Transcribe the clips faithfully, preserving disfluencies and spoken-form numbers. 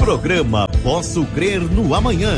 Programa Posso Crer no Amanhã.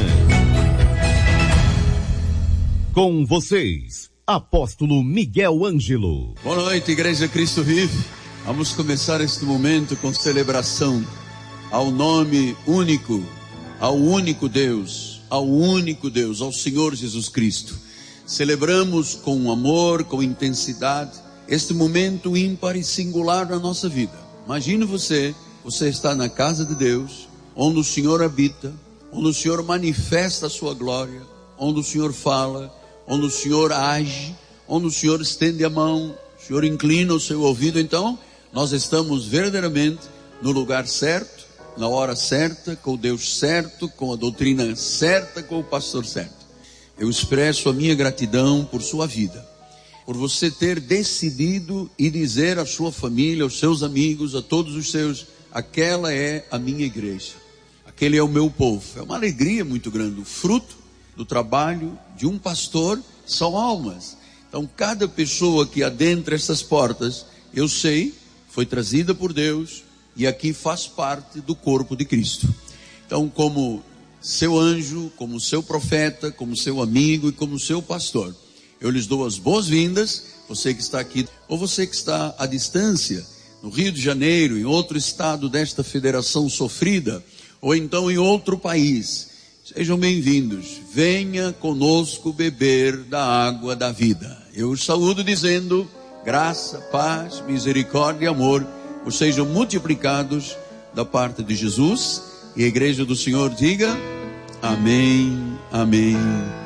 Com vocês, Apóstolo Miguel Ângelo. Boa noite, Igreja Cristo Vive. Vamos começar este momento com celebração ao nome único, ao único Deus, ao único Deus, ao Senhor Jesus Cristo. Celebramos com amor, com intensidade, este momento ímpar e singular na nossa vida. Imagine você, você está na casa de Deus, onde o Senhor habita, onde o Senhor manifesta a sua glória, onde o Senhor fala, onde o Senhor age, onde o Senhor estende a mão, o Senhor inclina o seu ouvido. Então, nós estamos verdadeiramente no lugar certo, na hora certa, com o Deus certo, com a doutrina certa, com o pastor certo. Eu expresso a minha gratidão por sua vida, por você ter decidido e dizer à sua família, aos seus amigos, a todos os seus, aquela é a minha igreja, aquele é o meu povo. É uma alegria muito grande. O fruto do trabalho de um pastor são almas. Então, cada pessoa que adentra essas portas, eu sei, foi trazida por Deus e aqui faz parte do corpo de Cristo. Então, como seu anjo, como seu profeta, como seu amigo e como seu pastor, eu lhes dou as boas-vindas. Você que está aqui, ou você que está à distância, no Rio de Janeiro, em outro estado desta federação sofrida, ou então em outro país, sejam bem-vindos. Venha conosco beber da água da vida. Eu os saúdo dizendo, graça, paz, misericórdia e amor os sejam multiplicados da parte de Jesus. E a igreja do Senhor diga, amém, amém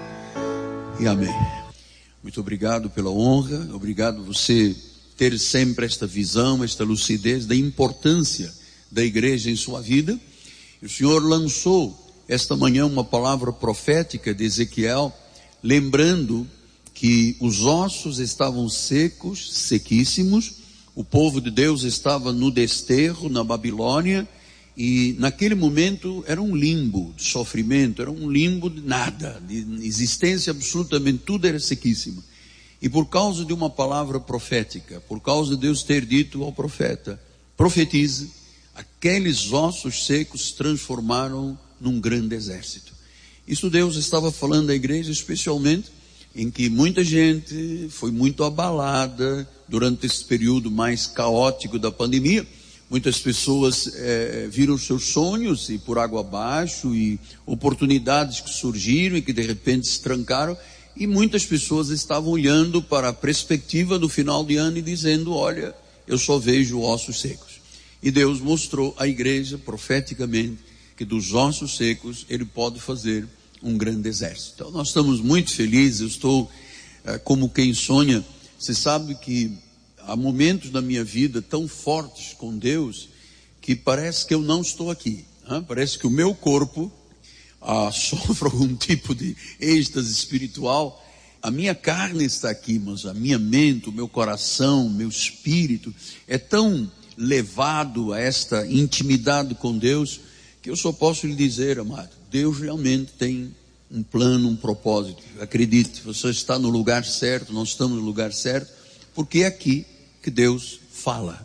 e amém. Muito obrigado pela honra, obrigado você ter sempre esta visão, esta lucidez da importância da igreja em sua vida. E o Senhor lançou esta manhã uma palavra profética de Ezequiel, lembrando que os ossos estavam secos, sequíssimos, o povo de Deus estava no desterro, na Babilônia, e naquele momento era um limbo de sofrimento, era um limbo de nada, de existência absolutamente, tudo era sequíssimo. E por causa de uma palavra profética, por causa de Deus ter dito ao profeta, profetize, aqueles ossos secos se transformaram num grande exército. Isso Deus estava falando à igreja, especialmente em que muita gente foi muito abalada durante esse período mais caótico da pandemia. Muitas pessoas é, viram seus sonhos e por água abaixo, e oportunidades que surgiram e que de repente se trancaram, e muitas pessoas estavam olhando para a perspectiva do final de ano e dizendo, olha, eu só vejo ossos secos. E Deus mostrou à igreja profeticamente que dos ossos secos Ele pode fazer um grande exército. Então nós estamos muito felizes. Eu estou é, como quem sonha. Você sabe que há momentos na minha vida tão fortes com Deus que parece que eu não estou aqui, hein? Parece que o meu corpo ah, sofre algum tipo de êxtase espiritual. A minha carne está aqui, mas a minha mente, o meu coração, o meu espírito é tão levado a esta intimidade com Deus que eu só posso lhe dizer, amado, Deus realmente tem um plano, um propósito. Acredite, você está no lugar certo, nós estamos no lugar certo, porque é aqui que Deus fala.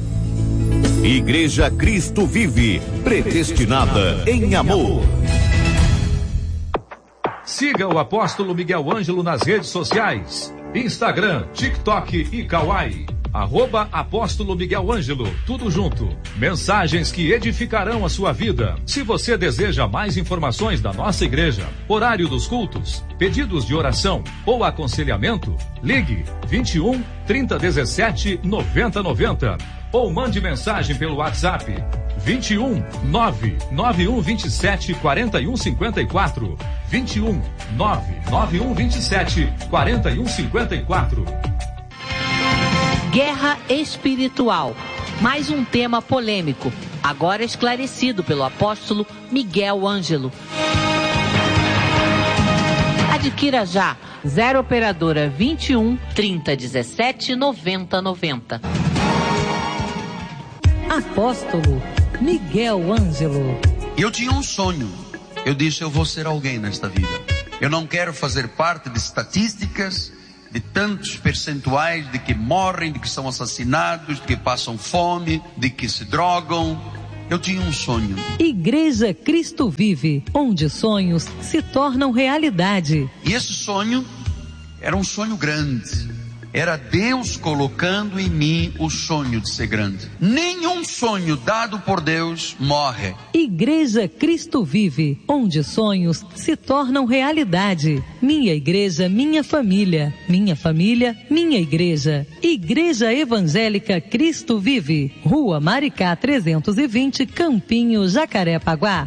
Igreja Cristo Vive, predestinada em amor. Siga o Apóstolo Miguel Ângelo nas redes sociais, Instagram, TikTok e Kawaii. Arroba Apóstolo Miguel Ângelo, tudo junto. Mensagens que edificarão a sua vida. Se você deseja mais informações da nossa igreja, horário dos cultos, pedidos de oração ou aconselhamento, ligue vinte e um, trinta, dezessete, noventa, noventa ou mande mensagem pelo WhatsApp vinte e um, nove nove um vinte e sete, quarenta e um cinquenta e quatro, vinte e um, nove nove um vinte e sete, quarenta e um cinquenta e quatro. Guerra espiritual. Mais um tema polêmico, agora esclarecido pelo apóstolo Miguel Ângelo. Adquira já zero operadora vinte e um, trinta, dezessete, noventa, noventa. Apóstolo Miguel Ângelo. Eu tinha um sonho. Eu disse, eu vou ser alguém nesta vida. Eu não quero fazer parte de estatísticas, de tantos percentuais de que morrem, de que são assassinados, de que passam fome, de que se drogam. eu tinha um sonho. Igreja Cristo Vive, onde sonhos se tornam realidade. E esse sonho era um sonho grande. Era Deus colocando em mim o sonho de ser grande. Nenhum sonho dado por Deus morre. Igreja Cristo Vive, onde sonhos se tornam realidade. Minha igreja, minha família. Minha família, minha igreja. Igreja Evangélica Cristo Vive. Rua Maricá trezentos e vinte, Campinho, Jacarepaguá.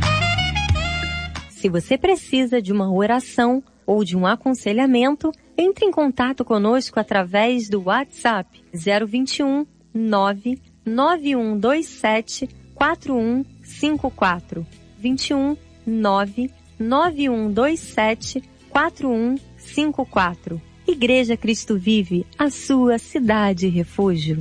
Se você precisa de uma oração ou de um aconselhamento, entre em contato conosco através do WhatsApp zero vinte e um, nove nove um dois sete, quatro um cinco quatro. vinte e um, nove nove um dois sete, quatro um cinco quatro. Igreja Cristo Vive, a sua cidade refúgio.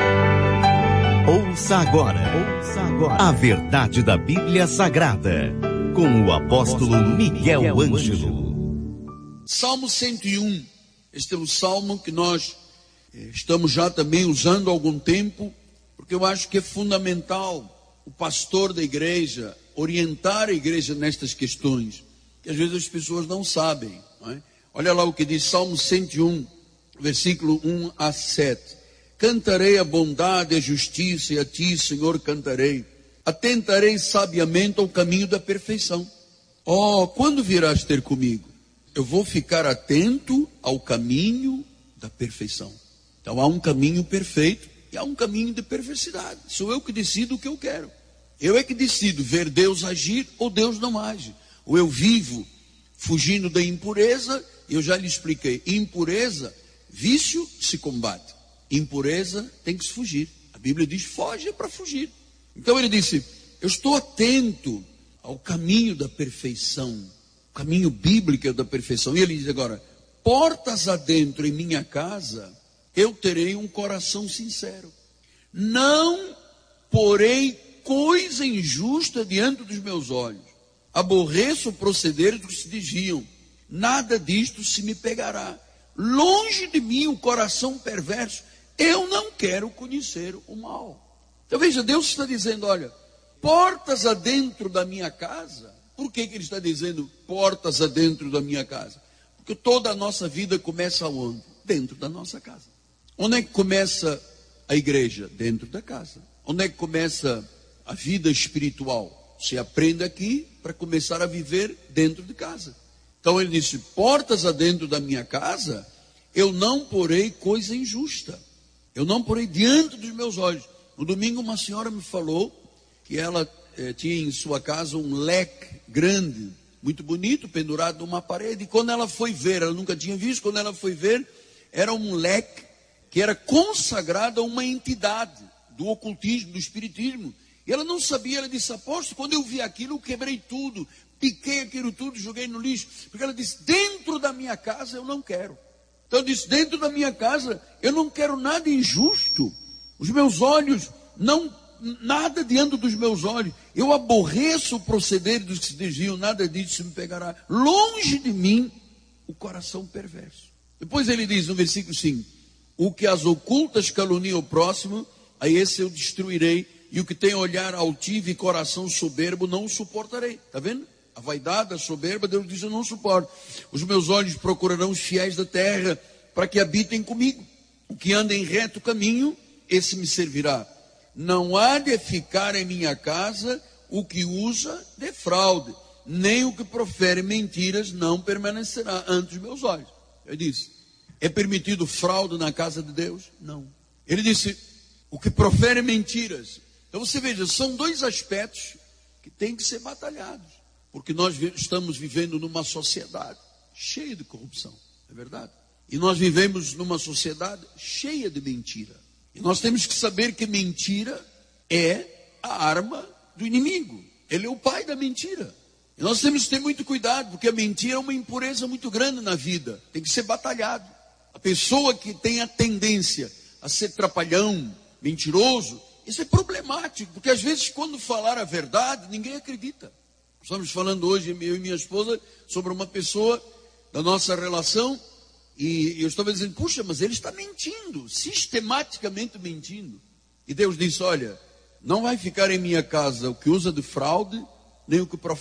Ouça agora, ouça agora a verdade da Bíblia Sagrada, com o apóstolo Miguel Ângelo. Salmo cento e um, este é um salmo que nós eh, estamos já também usando há algum tempo, porque eu acho que é fundamental o pastor da igreja orientar a igreja nestas questões, que às vezes as pessoas não sabem, não é? Olha lá o que diz Salmo cento e um, versículo um a sete. Cantarei a bondade e a justiça, e a ti, Senhor, cantarei. Atentarei sabiamente ao caminho da perfeição. Oh, quando virás ter comigo? Eu vou ficar atento ao caminho da perfeição. Então há um caminho perfeito e há um caminho de perversidade. Sou eu que decido o que eu quero. Eu é que decido ver Deus agir ou Deus não age. Ou eu vivo fugindo da impureza, eu já lhe expliquei. Impureza, vício se combate. Impureza tem que se fugir. A Bíblia diz, foge é para fugir. Então ele disse, eu estou atento ao caminho da perfeição. O caminho bíblico da perfeição. E ele diz agora, portas adentro em minha casa, eu terei um coração sincero. Não porei coisa injusta diante dos meus olhos. Aborreço o proceder dos que se desviam. Nada disto se me pegará. Longe de mim o coração perverso. Eu não quero conhecer o mal. Então veja, Deus está dizendo, olha, portas adentro da minha casa. Por que que ele está dizendo portas adentro da minha casa? Porque toda a nossa vida começa onde? Dentro da nossa casa. Onde é que começa a igreja? Dentro da casa. Onde é que começa a vida espiritual? Você aprende aqui para começar a viver dentro de casa. Então ele disse, portas adentro da minha casa, eu não porei coisa injusta. Eu não porei diante dos meus olhos. No domingo uma senhora me falou que ela eh, tinha em sua casa um leque grande, muito bonito, pendurado numa parede. E quando ela foi ver, ela nunca tinha visto, quando ela foi ver, era um leque que era consagrado a uma entidade do ocultismo, do espiritismo. E ela não sabia, ela disse, apóstolo, quando eu vi aquilo, eu quebrei tudo, piquei aquilo tudo, joguei no lixo. Porque ela disse, dentro da minha casa eu não quero. Então eu disse, dentro da minha casa eu não quero nada injusto. Os meus olhos, não, nada diante dos meus olhos. Eu aborreço o proceder dos que se desviam, nada disso se me pegará. Longe de mim o coração perverso. Depois ele diz no versículo cinco, o que as ocultas calunia o próximo, a esse eu destruirei. E o que tem olhar altivo e coração soberbo, não o suportarei. Está vendo? A vaidade, a soberba, Deus diz, eu não suporto. Os meus olhos procurarão os fiéis da terra, para que habitem comigo. O que anda em reto caminho, esse me servirá. Não há de ficar em minha casa o que usa de fraude, nem o que profere mentiras não permanecerá ante os meus olhos. Ele disse, é permitido fraude na casa de Deus? Não. Ele disse, o que profere mentiras. Então você veja, são dois aspectos que têm que ser batalhados. Porque nós estamos vivendo numa sociedade cheia de corrupção, é verdade? E nós vivemos numa sociedade cheia de mentira. E nós temos que saber que mentira é a arma do inimigo. Ele é o pai da mentira. E nós temos que ter muito cuidado, porque a mentira é uma impureza muito grande na vida. Tem que ser batalhado. A pessoa que tem a tendência a ser trapalhão, mentiroso, isso é problemático, porque às vezes quando falar a verdade, ninguém acredita. Estamos falando hoje, eu e minha esposa, sobre uma pessoa da nossa relação, e eu estava dizendo, puxa, mas ele está mentindo, sistematicamente mentindo. E Deus disse, olha, Não vai ficar em minha casa o que usa de fraude, nem o que profetiza.